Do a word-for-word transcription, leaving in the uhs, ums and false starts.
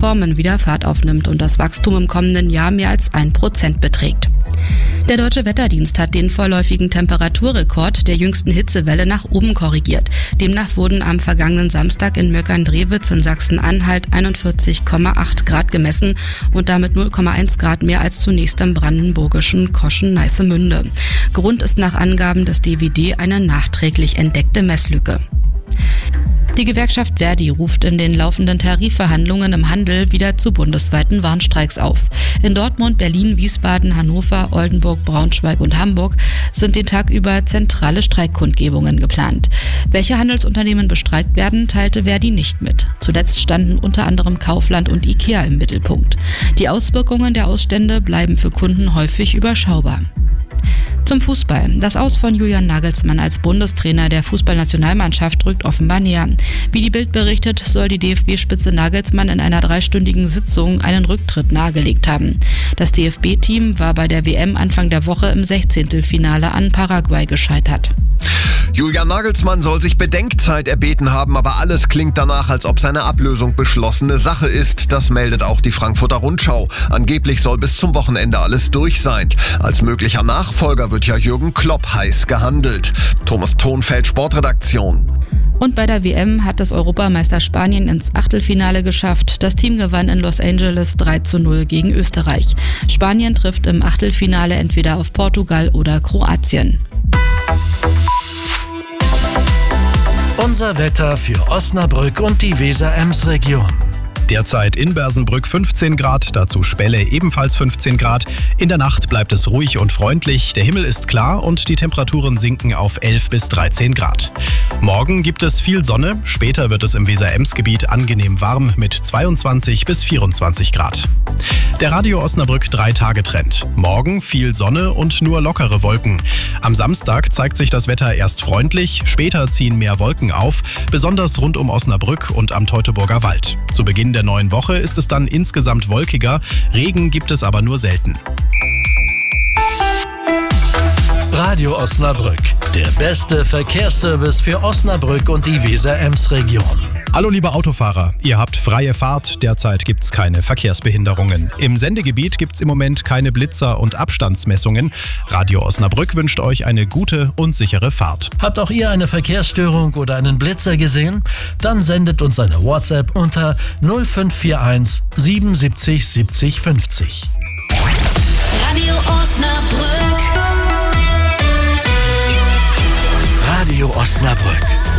Reformen wieder Fahrt aufnimmt und das Wachstum im kommenden Jahr mehr als ein Prozent beträgt. Der Deutsche Wetterdienst hat den vorläufigen Temperaturrekord der jüngsten Hitzewelle nach oben korrigiert. Demnach wurden am vergangenen Samstag in Möckern-Drewitz in Sachsen-Anhalt einundvierzig Komma acht Grad gemessen und damit null Komma eins Grad mehr als zunächst im brandenburgischen Koschen-Neißemünde. Grund ist nach Angaben des D W D eine nachträglich entdeckte Messlücke. Die Gewerkschaft Verdi ruft in den laufenden Tarifverhandlungen im Handel wieder zu bundesweiten Warnstreiks auf. In Dortmund, Berlin, Wiesbaden, Hannover, Oldenburg, Braunschweig und Hamburg sind den Tag über zentrale Streikkundgebungen geplant. Welche Handelsunternehmen bestreikt werden, teilte Verdi nicht mit. Zuletzt standen unter anderem Kaufland und Ikea im Mittelpunkt. Die Auswirkungen der Ausstände bleiben für Kunden häufig überschaubar. Zum Fußball. Das Aus von Julian Nagelsmann als Bundestrainer der Fußballnationalmannschaft rückt offenbar näher. Wie die Bild berichtet, soll die D F B-Spitze Nagelsmann in einer dreistündigen Sitzung einen Rücktritt nahegelegt haben. Das D F B-Team war bei der W M Anfang der Woche im Sechzehntelfinale an Paraguay gescheitert. Julian Nagelsmann soll sich Bedenkzeit erbeten haben, aber alles klingt danach, als ob seine Ablösung beschlossene Sache ist. Das meldet auch die Frankfurter Rundschau. Angeblich soll bis zum Wochenende alles durch sein. Als möglicher Nachfolger wird ja Jürgen Klopp heiß gehandelt. Thomas Thonfeld, Sportredaktion. Und bei der W M hat es Europameister Spanien ins Achtelfinale geschafft. Das Team gewann in Los Angeles drei zu null gegen Österreich. Spanien trifft im Achtelfinale entweder auf Portugal oder Kroatien. Unser Wetter für Osnabrück und die Weser-Ems-Region. Derzeit in Bersenbrück fünfzehn Grad, dazu Spelle ebenfalls fünfzehn Grad. In der Nacht bleibt es ruhig und freundlich, der Himmel ist klar und die Temperaturen sinken auf elf bis dreizehn Grad. Morgen gibt es viel Sonne, später wird es im Weser-Ems-Gebiet angenehm warm mit zweiundzwanzig bis vierundzwanzig Grad. Der Radio Osnabrück drei-Tage-Trend. Morgen viel Sonne und nur lockere Wolken. Am Samstag zeigt sich das Wetter erst freundlich, später ziehen mehr Wolken auf, besonders rund um Osnabrück und am Teutoburger Wald. Zu Beginn der neuen Woche ist es dann insgesamt wolkiger, Regen gibt es aber nur selten. Radio Osnabrück, der beste Verkehrsservice für Osnabrück und die Weser-Ems-Region. Hallo liebe Autofahrer, ihr habt freie Fahrt, derzeit gibt's keine Verkehrsbehinderungen. Im Sendegebiet gibt's im Moment keine Blitzer und Abstandsmessungen. Radio Osnabrück wünscht euch eine gute und sichere Fahrt. Habt auch ihr eine Verkehrsstörung oder einen Blitzer gesehen? Dann sendet uns eine WhatsApp unter null fünf vier eins siebenundsiebzig siebzig fünfzig. Radio Osnabrück. Radio Osnabrück.